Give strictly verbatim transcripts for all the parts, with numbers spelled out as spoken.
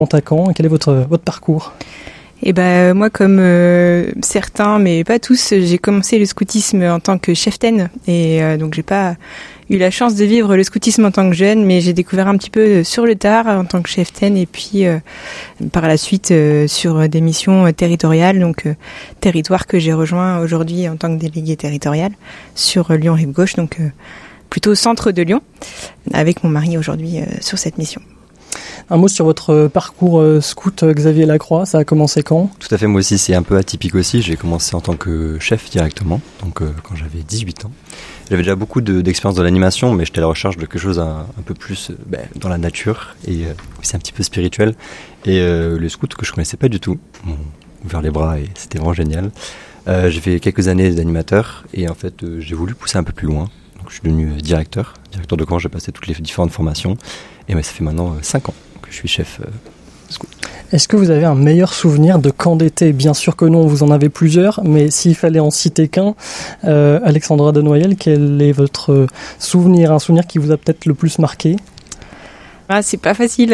à Caen. Quel est votre, votre parcours ? Eh ben moi, comme euh, certains, mais pas tous, j'ai commencé le scoutisme en tant que cheftaine et euh, donc j'ai pas eu la chance de vivre le scoutisme en tant que jeune, mais j'ai découvert un petit peu sur le tard en tant que cheftaine et puis euh, par la suite euh, sur des missions territoriales, donc euh, territoire que j'ai rejoint aujourd'hui en tant que déléguée territoriale sur Lyon Rive Gauche, donc euh, plutôt au centre de Lyon, avec mon mari aujourd'hui euh, sur cette mission. Un mot sur votre parcours euh, scout, Xavier Lacroix, ça a commencé quand ? Tout à fait, moi aussi c'est un peu atypique aussi, j'ai commencé en tant que chef directement, donc euh, quand j'avais dix-huit ans. J'avais déjà beaucoup de, d'expérience dans l'animation, mais j'étais à la recherche de quelque chose un, un peu plus euh, ben, dans la nature et euh, aussi un petit peu spirituel. Et euh, le scout que je connaissais pas du tout, m'ont ouvert les bras et c'était vraiment génial. Euh, j'ai fait quelques années d'animateur et en fait euh, j'ai voulu pousser un peu plus loin. Donc je suis devenu directeur, directeur de camp, j'ai passé toutes les différentes formations et ben, ça fait maintenant cinq ans que je suis chef euh, scout. Est-ce que vous avez un meilleur souvenir de camp d'été ? Bien sûr que non, vous en avez plusieurs, mais s'il fallait en citer qu'un, euh, Alexandra Denoyel, quel est votre souvenir, un souvenir qui vous a peut-être le plus marqué ? Ah, c'est pas facile.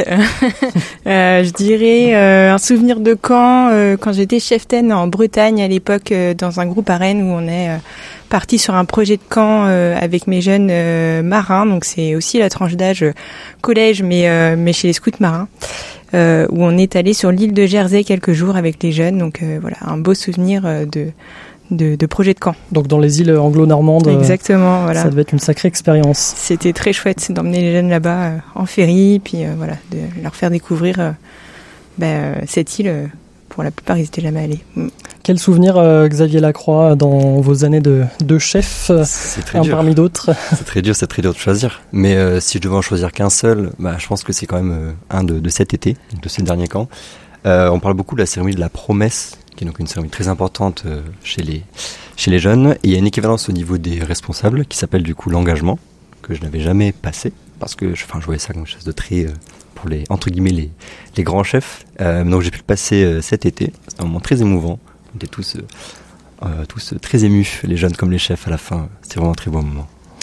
euh, je dirais euh, un souvenir de camp euh, quand j'étais cheftaine en Bretagne à l'époque euh, dans un groupe à Rennes où on est euh, parti sur un projet de camp euh, avec mes jeunes euh, marins. Donc c'est aussi la tranche d'âge euh, collège, mais euh, mais chez les scouts marins. Euh, où on est allé sur l'île de Jersey quelques jours avec les jeunes. Donc euh, voilà, un beau souvenir euh, de, de de projet de camp. Donc dans les îles anglo-normandes. Exactement, voilà. Ça devait être une sacrée expérience. C'était très chouette d'emmener les jeunes là-bas euh, en ferry, puis euh, voilà, de leur faire découvrir euh, bah, euh, cette île. Euh, pour la plupart, ils n'étaient jamais allés. Mm. Quel souvenir, euh, Xavier Lacroix, dans vos années de, de chef, c'est très un dur. parmi d'autres ? C'est très dur, c'est très dur de choisir. Mais euh, si je devais en choisir qu'un seul, bah, je pense que c'est quand même euh, un de, de cet été, de ces derniers camps. Euh, on parle beaucoup de la cérémonie de la promesse, qui est donc une cérémonie très importante euh, chez les chez les jeunes. Et il y a une équivalence au niveau des responsables qui s'appelle du coup l'engagement, que je n'avais jamais passé, parce que je, enfin, je voyais ça comme quelque chose de très... Euh, pour les, entre guillemets, les, les grands chefs. Euh, donc j'ai pu le passer euh, cet été. C'était un moment très émouvant. On était tous, euh, euh, tous très émus, les jeunes comme les chefs à la fin. C'était vraiment un très beau moment.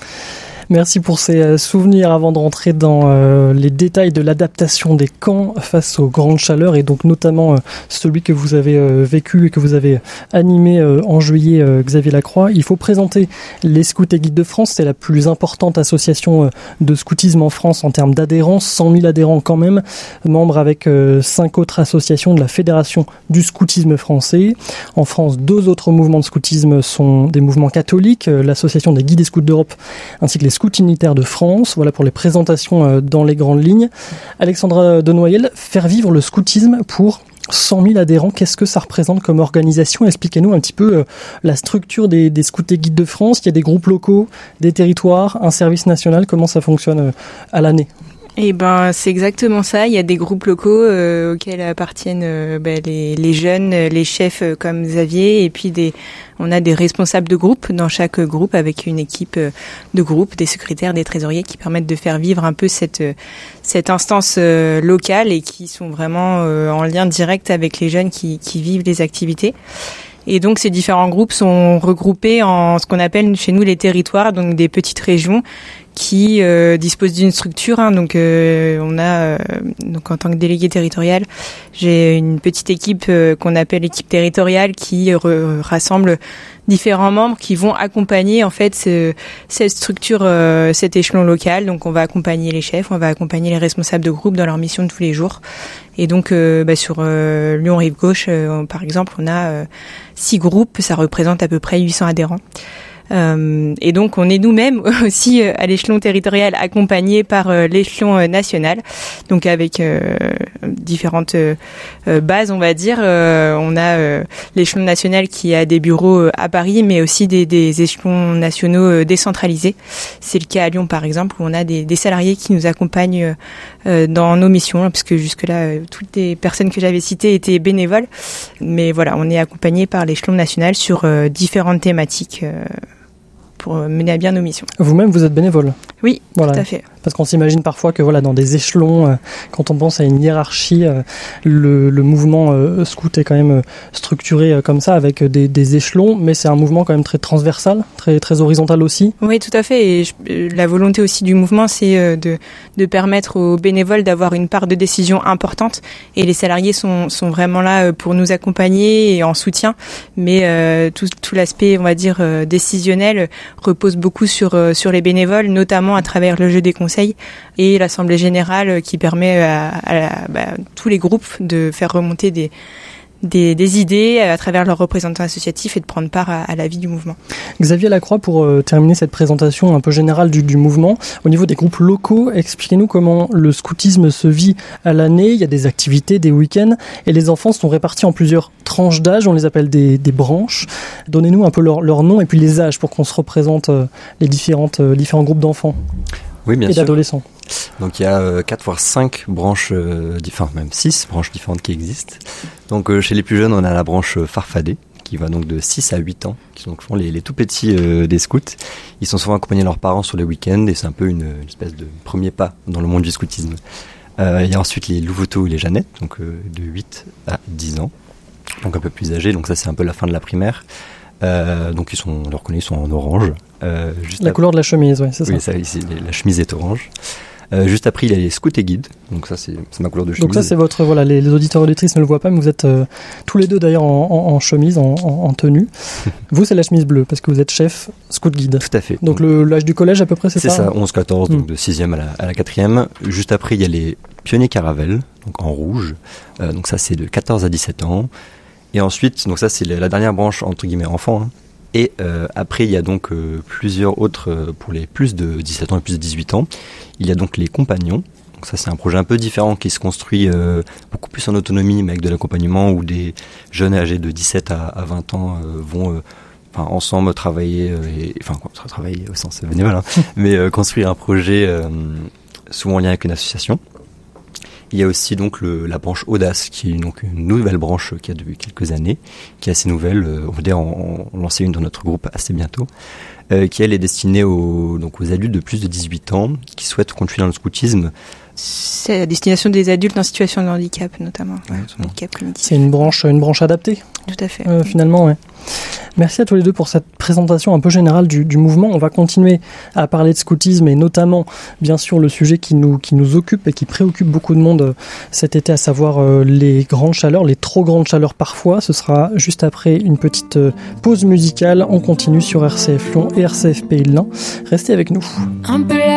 Merci pour ces souvenirs avant de rentrer dans euh, les détails de l'adaptation des camps face aux grandes chaleurs et donc notamment euh, celui que vous avez euh, vécu et que vous avez animé euh, en juillet, euh, Xavier Lacroix. Il faut présenter les Scouts et Guides de France. C'est la plus importante association euh, de scoutisme en France en termes d'adhérence, cent mille adhérents quand même, membre avec euh, cinq autres associations de la Fédération du scoutisme français. En France, deux autres mouvements de scoutisme sont des mouvements catholiques, euh, l'association des Guides et Scouts d'Europe ainsi que les Scouts unitaires de France. Voilà pour les présentations dans les grandes lignes. Alexandra Denoyel, faire vivre le scoutisme pour cent mille adhérents, qu'est-ce que ça représente comme organisation ? Expliquez-nous un petit peu euh, la structure des, des Scouts et Guides de France. Il y a des groupes locaux, des territoires, un service national. Comment ça fonctionne euh, à l'année ? Eh ben, c'est exactement ça. Il y a des groupes locaux euh, auxquels appartiennent euh, ben, les, les jeunes, les chefs euh, comme Xavier, et puis des, on a des responsables de groupe dans chaque groupe avec une équipe euh, de groupe, des secrétaires, des trésoriers qui permettent de faire vivre un peu cette euh, cette instance euh, locale et qui sont vraiment euh, en lien direct avec les jeunes qui, qui vivent les activités. Et donc ces différents groupes sont regroupés en ce qu'on appelle chez nous les territoires, donc des petites régions qui euh, disposent d'une structure. Hein, donc euh, on a euh, donc en tant que délégué territorial, j'ai une petite équipe euh, qu'on appelle l'équipe territoriale qui re- rassemble différents membres qui vont accompagner en fait ce, cette structure, euh, cet échelon local. Donc on va accompagner les chefs, on va accompagner les responsables de groupe dans leur mission de tous les jours. Et donc euh, bah, sur euh, Lyon Rive Gauche, euh, par exemple, on a euh, six groupes, ça représente à peu près huit cents adhérents. Euh, et donc on est nous-mêmes aussi euh, à l'échelon territorial accompagnés par euh, l'échelon euh, national, donc avec euh, différentes euh, bases on va dire. Euh, on a euh, l'échelon national qui a des bureaux euh, à Paris, mais aussi des, des échelons nationaux euh, décentralisés. C'est le cas à Lyon par exemple, où on a des, des salariés qui nous accompagnent euh, dans nos missions, parce que jusque-là euh, toutes les personnes que j'avais citées étaient bénévoles, mais voilà, on est accompagnés par l'échelon national sur euh, différentes thématiques euh, pour mener à bien nos missions. Vous-même, vous êtes bénévole ? Oui, voilà. Tout à fait. Parce qu'on s'imagine parfois que voilà, dans des échelons, euh, quand on pense à une hiérarchie, euh, le, le mouvement euh, scout est quand même euh, structuré euh, comme ça, avec des, des échelons, mais c'est un mouvement quand même très transversal, très, très horizontal aussi. Oui, tout à fait. Et je, la volonté aussi du mouvement, c'est euh, de, de permettre aux bénévoles d'avoir une part de décision importante. Et les salariés sont, sont vraiment là pour nous accompagner et en soutien. Mais euh, tout, tout l'aspect, on va dire, euh, décisionnel repose beaucoup sur, euh, sur les bénévoles, notamment à travers le jeu des conseils et l'Assemblée générale qui permet à, à, à bah, tous les groupes de faire remonter des, des, des idées à travers leurs représentants associatifs et de prendre part à, à la vie du mouvement. Xavier Lacroix, pour euh, terminer cette présentation un peu générale du, du mouvement, au niveau des groupes locaux, expliquez-nous comment le scoutisme se vit à l'année. Il y a des activités, des week-ends, et les enfants sont répartis en plusieurs tranches d'âge, on les appelle des, des branches. Donnez-nous un peu leur, leur nom et puis les âges pour qu'on se représente euh, les différentes, euh, différents groupes d'enfants. Oui, bien et sûr. d'adolescents. Donc il y a euh, quatre voire cinq branches, euh, différentes, même six branches différentes qui existent. Donc euh, chez les plus jeunes, on a la branche Farfadet, qui va donc de six à huit ans, qui donc font les, les tout petits euh, des scouts. Ils sont souvent accompagnés de leurs parents sur les week-ends, et c'est un peu une, une espèce de premier pas dans le monde du scoutisme. Euh, il y a ensuite les Louveteaux et les Jeannettes, donc euh, de huit à dix ans, donc un peu plus âgés, donc ça c'est un peu la fin de la primaire. Euh, donc ils sont, on les reconnaît, ils sont en orange. Euh, juste la après... couleur de la chemise, oui, c'est oui, ça. ça ici, la chemise est orange. Euh, juste après, il y a les scouts et guides. Donc ça, c'est, c'est ma couleur de chemise. Donc ça, c'est votre, voilà, les, les auditeurs et auditrices ne le voient pas, mais vous êtes euh, tous les deux d'ailleurs en, en, en chemise, en, en, en tenue. Vous, c'est la chemise bleue, parce que vous êtes chef scout guide. Tout à fait. Donc, donc le, l'âge du collège à peu près, c'est, c'est ça C'est ça, onze quatorze, mmh. donc de sixième à la, à la quatrième. Juste après, il y a les pionniers caravelles, donc en rouge. Euh, donc ça, c'est de quatorze à dix-sept ans. Et ensuite, donc ça, c'est la, la dernière branche, entre guillemets, enfant, hein. Et euh, après, il y a donc euh, plusieurs autres, euh, pour les plus de dix-sept ans et plus de dix-huit ans. Il y a donc les compagnons. Donc ça, c'est un projet un peu différent qui se construit euh, beaucoup plus en autonomie, mais avec de l'accompagnement, où des jeunes âgés de dix-sept à vingt ans euh, vont euh, enfin, ensemble travailler, euh, et, enfin travailler au sens bénévole, hein, mais euh, construire un projet euh, souvent en lien avec une association. Il y a aussi donc le, la branche Audace, qui est donc une nouvelle branche qui a depuis quelques années, qui est assez nouvelle. On va dire en, en lancer une dans notre groupe assez bientôt, euh, qui elle est destinée aux, donc aux adultes de plus de dix-huit ans qui souhaitent continuer dans le scoutisme. C'est à destination des adultes en situation de handicap, notamment. Ouais, handicap cognitif. C'est une branche, une branche adaptée. Tout à fait. Euh, finalement, ouais. Merci à tous les deux pour cette présentation un peu générale du, du mouvement. On va continuer à parler de scoutisme et notamment, bien sûr, le sujet qui nous, qui nous occupe et qui préoccupe beaucoup de monde euh, cet été, à savoir euh, les grandes chaleurs, les trop grandes chaleurs parfois. Ce sera juste après une petite euh, pause musicale. On continue sur R C F Lyon et R C F Pays de l'Ain. Restez avec nous. Un peu